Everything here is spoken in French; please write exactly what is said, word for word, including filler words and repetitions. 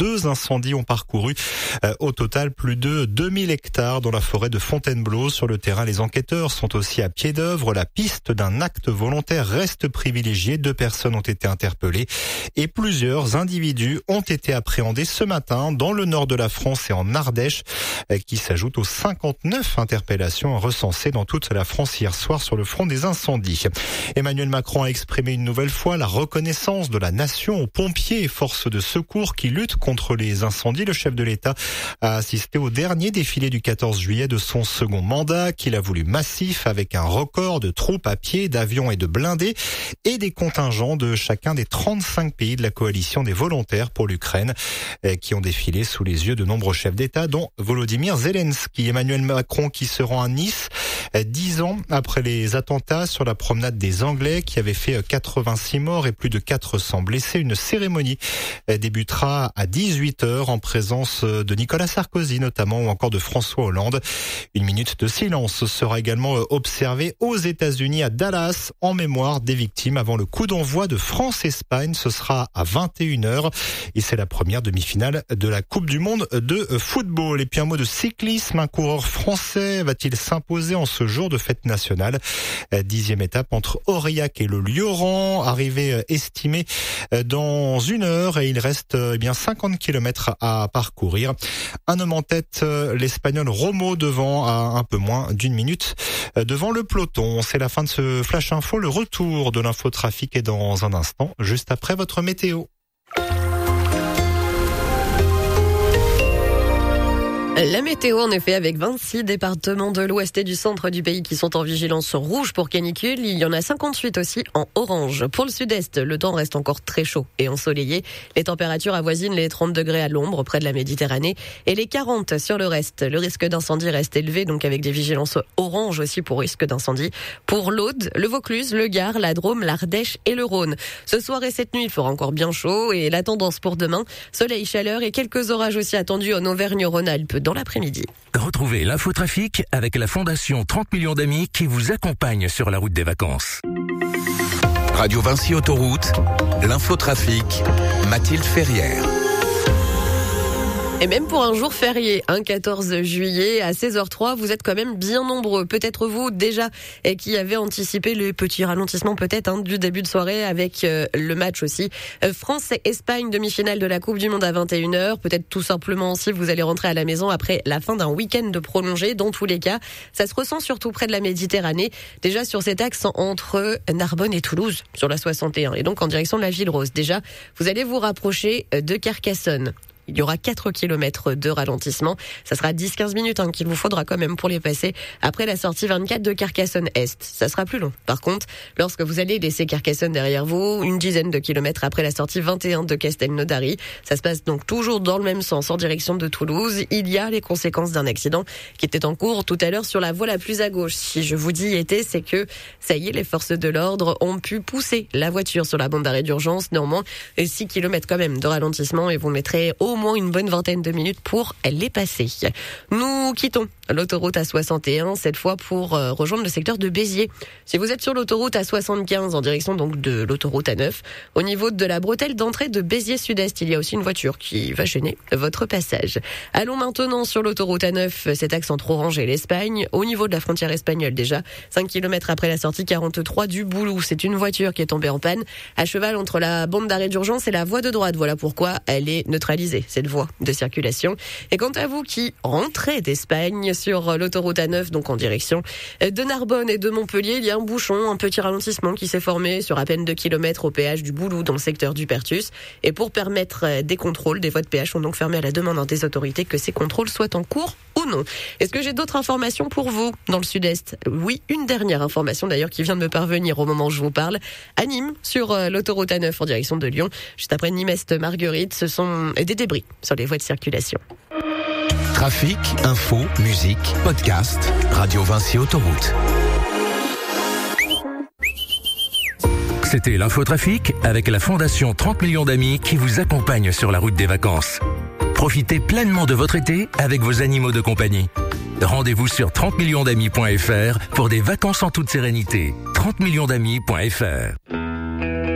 Deux incendies ont parcouru euh, au total plus de deux mille hectares dans la forêt de Fontainebleau. Sur le terrain, les enquêteurs sont aussi à pied d'œuvre. La piste d'un acte volontaire reste privilégiée. Deux personnes ont été interpellées et plusieurs individus ont été appréhendés ce matin dans le nord de la France et en Ardèche, euh, qui s'ajoutent aux cinquante-neuf interpellations recensées dans toute la France hier soir sur le front des incendies. Emmanuel Macron a exprimé une nouvelle fois la reconnaissance de la nation aux pompiers et forces de secours qui luttent contre les incendies. Le chef de l'État a assisté au dernier défilé du quatorze juillet de son second mandat, qu'il a voulu massif avec un record de troupes à pied, d'avions et de blindés et des contingents de chacun des trente-cinq pays de la coalition des volontaires pour l'Ukraine qui ont défilé sous les yeux de nombreux chefs d'État dont Volodymyr Zelensky. Emmanuel Macron qui se rend à Nice dix ans après les attentats sur la promenade des Anglais qui avait fait quatre-vingt-six morts et plus de quatre cents blessés. Une cérémonie débutera à dix-huit heures en présence de Nicolas Sarkozy notamment ou encore de François Hollande. Une minute de silence sera également observée aux États-Unis à Dallas en mémoire des victimes avant le coup d'envoi de France-Espagne. Ce sera à vingt et une heures et c'est la première demi-finale de la Coupe du Monde de football. Et puis un mot de cyclisme, un coureur français va-t-il s'imposer en ce jour de fête nationale? Dixième étape entre Aurillac et le Lioran, arrivée estimée dans une heure et il reste eh bien cinquante kilomètres à parcourir. Un homme en tête, l'Espagnol Romo devant à un peu moins d'une minute devant le peloton. C'est la fin de ce Flash Info. Le retour de l'infotrafic est dans un instant, juste après votre météo. La météo, en effet, avec vingt-six départements de l'ouest et du centre du pays qui sont en vigilance rouge pour canicule. Il y en a cinquante-huit aussi en orange. Pour le sud-est, le temps reste encore très chaud et ensoleillé. Les températures avoisinent les trente degrés à l'ombre près de la Méditerranée et les quarante sur le reste. Le risque d'incendie reste élevé, donc avec des vigilances orange aussi pour risque d'incendie. Pour l'Aude, le Vaucluse, le Gard, la Drôme, l'Ardèche et le Rhône. Ce soir et cette nuit, il fera encore bien chaud et la tendance pour demain, soleil, chaleur et quelques orages aussi attendus en Auvergne-Rhône-Alpes dans l'après-midi. Retrouvez l'infotrafic avec la Fondation trente millions d'amis qui vous accompagne sur la route des vacances. Radio Vinci Autoroute, l'infotrafic, Mathilde Ferrière. Et même pour un jour férié, un quatorze juillet à seize heures trois, vous êtes quand même bien nombreux. Peut-être vous déjà et qui avez anticipé le petit ralentissement peut-être hein, du début de soirée avec euh, le match aussi. Euh, France-Espagne, demi-finale de la Coupe du Monde à vingt et une heures. Peut-être tout simplement si vous allez rentrer à la maison après la fin d'un week-end de prolongé. Dans tous les cas, ça se ressent surtout près de la Méditerranée. Déjà sur cet axe entre Narbonne et Toulouse, sur la soixante et un. Et donc en direction de la Ville Rose. Déjà, vous allez vous rapprocher de Carcassonne. Il y aura quatre kilomètres de ralentissement. Ça sera dix à quinze minutes hein, qu'il vous faudra quand même pour les passer après la sortie vingt-quatre de Carcassonne-Est. Ça sera plus long. Par contre, lorsque vous allez laisser Carcassonne derrière vous, une dizaine de kilomètres après la sortie vingt et un de Castelnaudary, ça se passe donc toujours dans le même sens en direction de Toulouse. Il y a les conséquences d'un accident qui était en cours tout à l'heure sur la voie la plus à gauche. Si je vous dis été, c'est que ça y est, les forces de l'ordre ont pu pousser la voiture sur la bande d'arrêt d'urgence. Néanmoins, six kilomètres quand même de ralentissement et vous mettrez au moins une bonne vingtaine de minutes pour les passer. Nous quittons l'autoroute A soixante et un, cette fois pour euh, rejoindre le secteur de Béziers. Si vous êtes sur l'autoroute A soixante-quinze en direction donc de l'autoroute A neuf, au niveau de la bretelle d'entrée de Béziers Sud-Est, il y a aussi une voiture qui va gêner votre passage. Allons maintenant sur l'autoroute A neuf, cet axe entre Orange et l'Espagne, au niveau de la frontière espagnole déjà, cinq kilomètres après la sortie quarante-trois du Boulou. C'est une voiture qui est tombée en panne, à cheval entre la bande d'arrêt d'urgence et la voie de droite. Voilà pourquoi elle est neutralisée, cette voie de circulation. Et quant à vous qui rentrez d'Espagne sur l'autoroute A neuf, donc en direction de Narbonne et de Montpellier, il y a un bouchon, un petit ralentissement qui s'est formé sur à peine deux kilomètres au péage du Boulou dans le secteur du Pertus. Et pour permettre des contrôles, des voies de péage sont donc fermées à la demande des autorités que ces contrôles soient en cours ou non. Est-ce que j'ai d'autres informations pour vous dans le sud-est? Oui, une dernière information d'ailleurs qui vient de me parvenir au moment où je vous parle. À Nîmes, sur l'autoroute A neuf en direction de Lyon, juste après Nîmes-Est-Marguerite, ce sont des débris sur les voies de circulation. Trafic, info, musique, podcast, Radio Vinci Autoroute. C'était l'infotrafic avec la Fondation trente millions d'amis qui vous accompagne sur la route des vacances. Profitez pleinement de votre été avec vos animaux de compagnie. Rendez-vous sur trente millions d'amis point f r pour des vacances en toute sérénité. trente millions d'amis point f r